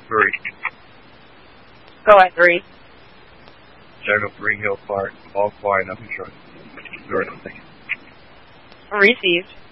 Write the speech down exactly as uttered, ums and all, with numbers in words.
Three. Go at three. Jago three, Hill Clark. All quiet, nothing short. Zero, nothing. Received.